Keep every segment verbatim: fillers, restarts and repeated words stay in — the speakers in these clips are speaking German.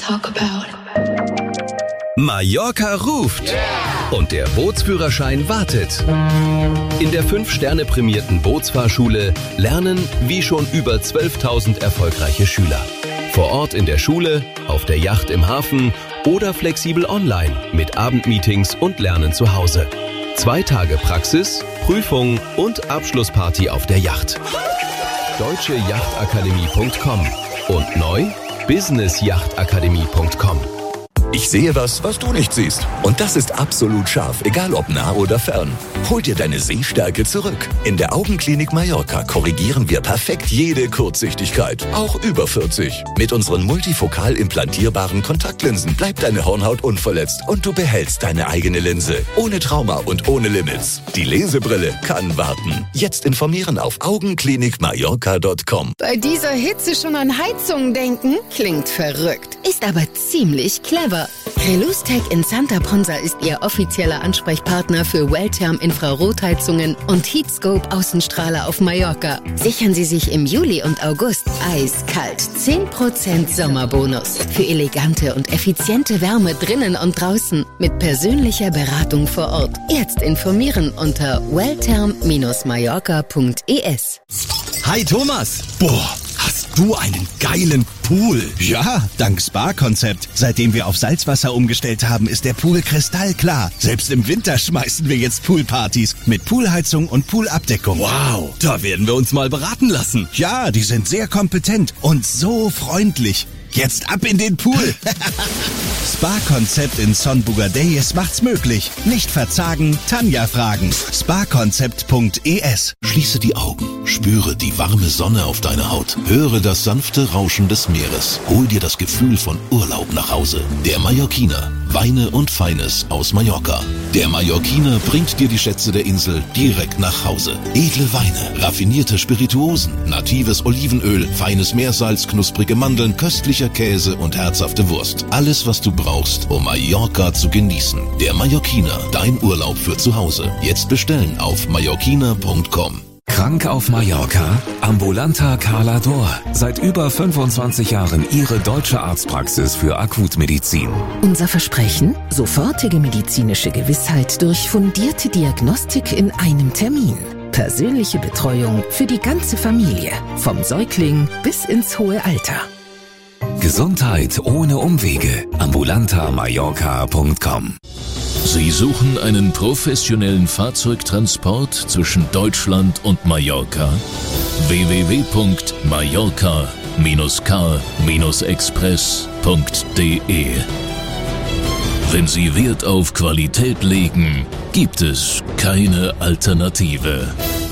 talk about. Mallorca ruft und der Bootsführerschein wartet. In der fünf Sterne prämierten Bootsfahrschule lernen wie schon über zwölftausend erfolgreiche Schüler. Vor Ort in der Schule, auf der Yacht im Hafen oder flexibel online mit Abendmeetings und Lernen zu Hause. Zwei Tage Praxis, Prüfung und Abschlussparty auf der Yacht. deutsche Yachtakademie punkt com und neu business yacht akademie punkt com. Ich sehe was, was du nicht siehst. Und das ist absolut scharf, egal ob nah oder fern. Hol dir deine Sehstärke zurück. In der Augenklinik Mallorca korrigieren wir perfekt jede Kurzsichtigkeit, auch über vierzig. Mit unseren multifokal implantierbaren Kontaktlinsen bleibt deine Hornhaut unverletzt und du behältst deine eigene Linse. Ohne Trauma und ohne Limits. Die Lesebrille kann warten. Jetzt informieren auf augenklinik mallorca punkt com. Bei dieser Hitze schon an Heizungen denken? Klingt verrückt. Ist aber ziemlich clever. Relustech in Santa Ponsa ist Ihr offizieller Ansprechpartner für Welltherm-Infrarotheizungen und Heatscope Außenstrahler auf Mallorca. Sichern Sie sich im Juli und August eiskalt zehn Prozent Sommerbonus für elegante und effiziente Wärme drinnen und draußen mit persönlicher Beratung vor Ort. Jetzt informieren unter welltherm Bindestrich mallorca punkt e s. Hi Thomas! Boah, hast du einen geilen Pool? Ja, dank Spa-Konzept. Seitdem wir auf Salzwasser umgestellt haben, ist der Pool kristallklar. Selbst im Winter schmeißen wir jetzt Poolpartys mit Poolheizung und Poolabdeckung. Wow, da werden wir uns mal beraten lassen. Ja, die sind sehr kompetent und so freundlich. Jetzt ab in den Pool. Spa-Konzept in Son Bugadeyes macht's möglich. Nicht verzagen, Tanja fragen. spa konzept punkt e s. Schließe die Augen, spüre die warme Sonne auf deiner Haut, höre das sanfte Rauschen des Meeres, hol dir das Gefühl von Urlaub nach Hause. Der Mallorquiner, Weine und Feines aus Mallorca. Der Mallorquiner bringt dir die Schätze der Insel direkt nach Hause. Edle Weine, raffinierte Spirituosen, natives Olivenöl, feines Meersalz, knusprige Mandeln, köstlicher Käse und herzhafte Wurst. Alles, was du brauchst, um Mallorca zu genießen. Der Mallorquiner, dein Urlaub für zu Hause. Jetzt bestellen auf mallorquiner punkt com. Krank auf Mallorca? Ambulanta Carla D'Or. Seit über fünfundzwanzig Jahren Ihre deutsche Arztpraxis für Akutmedizin. Unser Versprechen? Sofortige medizinische Gewissheit durch fundierte Diagnostik in einem Termin. Persönliche Betreuung für die ganze Familie. Vom Säugling bis ins hohe Alter. Gesundheit ohne Umwege. ambulanta mallorca punkt com. Sie suchen einen professionellen Fahrzeugtransport zwischen Deutschland und Mallorca? w w w punkt mallorca Bindestrich k express punkt d e. Wenn Sie Wert auf Qualität legen, gibt es keine Alternative.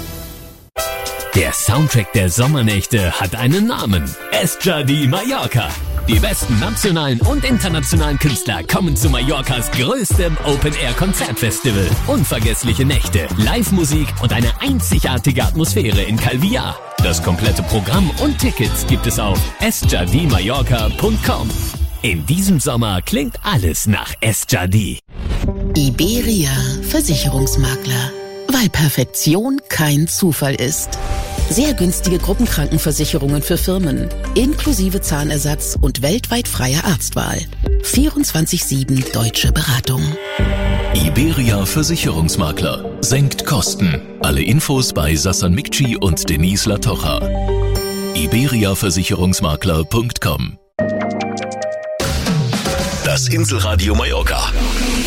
Der Soundtrack der Sommernächte hat einen Namen. Esjadi Mallorca. Die besten nationalen und internationalen Künstler kommen zu Mallorcas größtem Open-Air-Konzertfestival. Unvergessliche Nächte, Live-Musik und eine einzigartige Atmosphäre in Calvillar. Das komplette Programm und Tickets gibt es auf esjadi mallorca punkt com. In diesem Sommer klingt alles nach Esjadi. Iberia Versicherungsmakler. Weil Perfektion kein Zufall ist. Sehr günstige Gruppenkrankenversicherungen für Firmen, inklusive Zahnersatz und weltweit freier Arztwahl. vierundzwanzig sieben deutsche Beratung. Iberia Versicherungsmakler. Senkt Kosten. Alle Infos bei Sassan Mikci und Denise Latocha. iberia versicherungsmakler punkt com. Das Inselradio Mallorca.